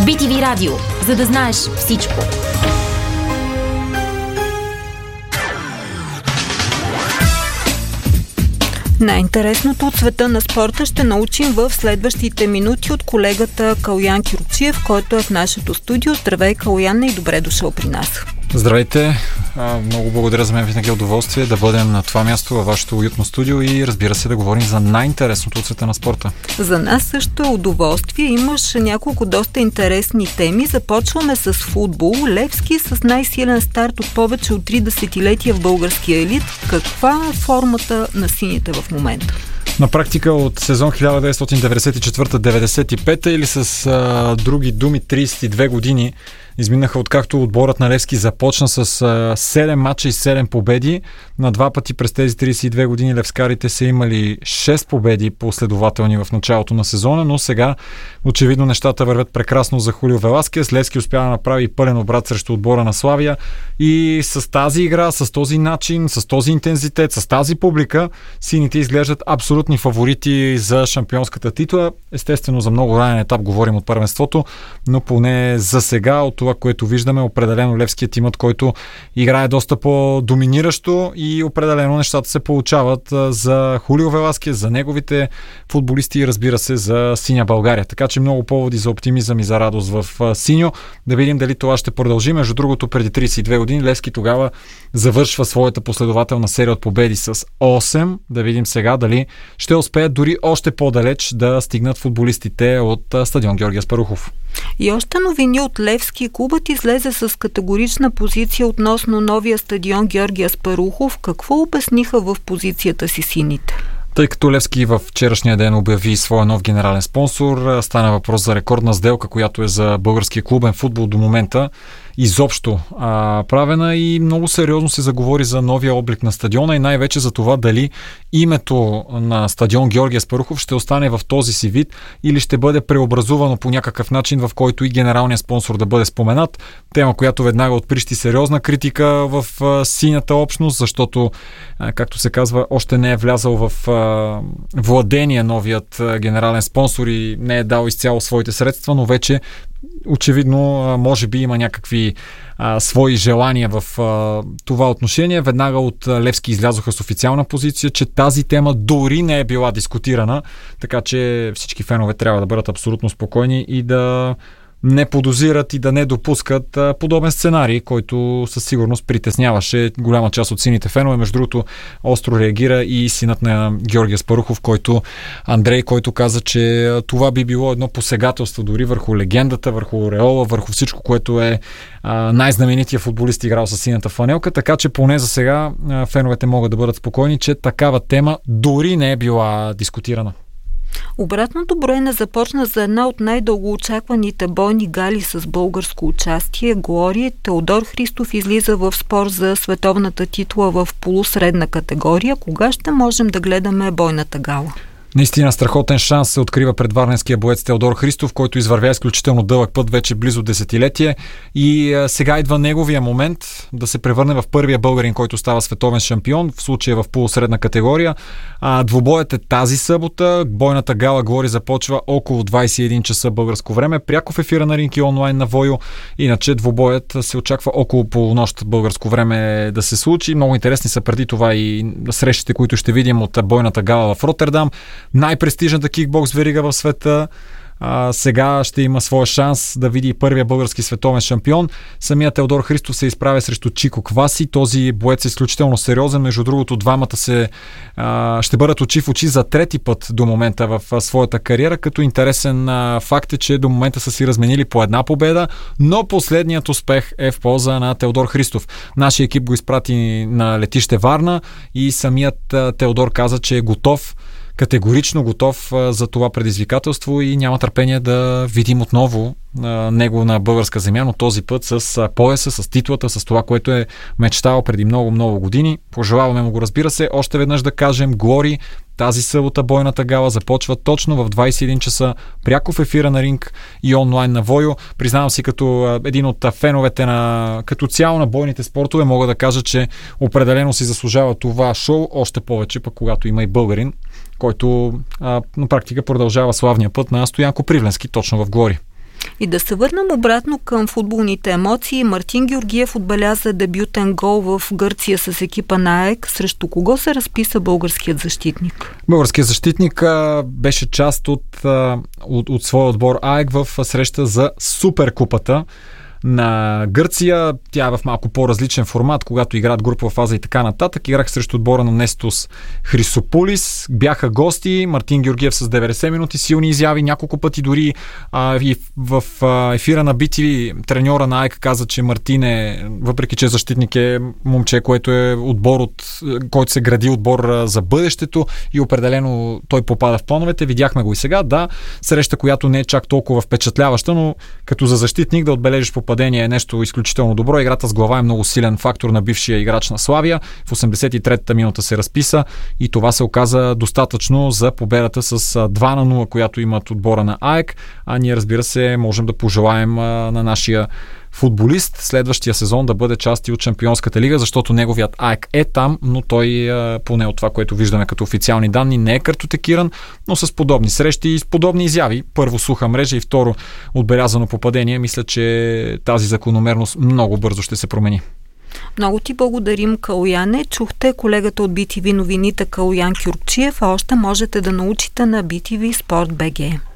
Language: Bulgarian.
BTV Радио, за да знаеш всичко. Най-интересното от света на спорта ще научим в следващите минути от колегата Калоян Кирочиев, който е в нашето студио. Здравей, Калоян, и добре дошъл при нас. Здравейте! Много благодаря, за мен винаги е удоволствие да бъдем на това място във вашето уютно студио и, разбира се, да говорим за най-интересното от света на спорта. За нас също е удоволствие. Имаш няколко доста интересни теми. Започваме с футбол. Левски с най-силен старт от повече от 3 десетилетия в българския елит. Каква е формата на сините в момента? На практика от сезон 1994-95 или с други думи 32 години изминаха, откакто отборът на Левски започна с 7 мача и 7 победи. На 2 пъти през тези 32 години левскарите са имали 6 победи последователни в началото на сезона, но сега очевидно нещата вървят прекрасно за Хулио Веласкес. Левски успя да направи пълен обрат срещу отбора на Славия и с тази игра, с този начин, с този интензитет, с тази публика, сините изглеждат абсолютни фаворити за шампионската титла. Естествено, за много ранен етап говорим от първенството, но поне за сега от това, което виждаме, определено Левският имат, който играе доста по-доминиращо и определено нещата се получават за Хулио Веласкес, за неговите футболисти и, разбира се, за синя България. Така че много поводи за оптимизъм и за радост в синьо. Да видим дали това ще продължи. Между другото, преди 32 години Левски тогава завършва своята последователна серия от победи с 8. Да видим сега дали ще успеят дори още по-далеч да стигнат футболистите от стадион Георги Аспарухов. И още новини от Левски. Клубът излезе с категорична позиция относно новия стадион Георги Аспарухов. Какво обясниха в позицията си сините? Тъй като Левски във вчерашния ден обяви своя нов генерален спонсор, стана въпрос за рекордна сделка, която е за българския клубен футбол до момента изобщо правена, и много сериозно се заговори за новия облик на стадиона и най-вече за това дали името на стадион Георги Аспарухов ще остане в този си вид или ще бъде преобразувано по някакъв начин, в който и генералният спонсор да бъде споменат. Тема, която веднага отприщи сериозна критика в синята общност, защото, както се казва, още не е влязал в владение новият генерален спонсор и не е дал изцяло своите средства, но вече очевидно може би има някакви свои желания в това отношение. Веднага от Левски излязоха с официална позиция, че тази тема дори не е била дискутирана, така че всички фенове трябва да бъдат абсолютно спокойни и да не подозират и да не допускат подобен сценарий, който със сигурност притесняваше голяма част от сините фенове. Между другото, остро реагира и синът на Георги Аспарухов, Андрей, който каза, че това би било едно посегателство дори върху легендата, върху ореола, върху всичко, което е най-знаменития футболист, играл с синята фланелка, така че поне за сега феновете могат да бъдат спокойни, че такава тема дори не е била дискутирана. Обратното броене започна за една от най-дългоочакваните бойни гали с българско участие. Глория. Теодор Христов излиза в спор за световната титла в полусредна категория. Кога ще можем да гледаме бойната гала? Наистина страхотен шанс се открива пред варненския боец Теодор Христов, който извървя изключително дълъг път, вече близо десетилетие, и сега идва неговия момент да се превърне в първия българин, който става световен шампион, в случая в полусредна категория. Двубоят е тази събота. Бойната гала Глори започва около 21 часа българско време, пряко в ефира на Ринки онлайн на Войо. Иначе двубоят се очаква около полунощ българско време да се случи. Много интересни са преди това и срещите, които ще видим от бойната гала в Ротердам. Най-престижната кикбокс верига в света. Сега ще има своя шанс да види първия български световен шампион. Самият Теодор Христов се изправя срещу Чико Кваси. Този боец е изключително сериозен. Между другото, двамата ще бъдат очи в очи за трети път до момента в своята кариера, като интересен факт е, че до момента са си разменили по една победа, но последният успех е в полза на Теодор Христов. Нашия екип го изпрати на летище Варна и самият Теодор каза, че е готов, категорично готов за това предизвикателство и няма търпение да видим отново него на българска земя, но този път с пояса, с титлата, с това, което е мечтал преди много години. Пожелаваме му го, разбира се. Още веднъж да кажем, Глори, тази събота бойната гала започва точно в 21 часа, пряко в ефира на Ринг и онлайн на Войо. Признавам си, като един от феновете като цяло на бойните спортове, мога да кажа, че определено си заслужава това шоу, още повече пък когато има и българин, който на практика продължава славния път на Стоян Копривленски точно в Глори. И да се върнем обратно към футболните емоции. Мартин Георгиев отбеляза дебютен гол в Гърция с екипа на АЕК. Срещу кого се разписа българският защитник? Българският защитник беше част от своя отбор АЕК в среща за Суперкупата на Гърция. Тя е в малко по-различен формат, когато играят групова фаза и така нататък. Играх срещу отбора на Нестос Хрисополис. Бяха гости. Мартин Георгиев с 90 минути силни изяви. Няколко пъти дори и в ефира на BTV треньора на АЕК каза, че Мартин въпреки че защитник, е момче, което е отбор, който се гради отбор за бъдещето и определено той попада в плановете. Видяхме го и сега. Да, среща, която не е чак толкова впечатляваща, но като за защитник да отбележиш попадение е нещо изключително добро. Играта с глава е много силен фактор на бившия играч на Славия. В 83-та минута се разписа и това се оказа достатъчно за победата с 2-0, която имат отбора на АЕК. А ние, разбира се, можем да пожелаем на нашия футболист следващия сезон да бъде част и от Шампионската лига, защото неговият АЕК е там, но той, поне от това, което виждаме като официални данни, не е картотекиран, но с подобни срещи и с подобни изяви. Първо суха мрежа и второ отбелязано попадение. Мисля, че тази закономерност много бързо ще се промени. Много ти благодарим, Калояне. Чухте колегата от BTV новините Калоян Кюркчиев, а още можете да научите на BTV Sport BG.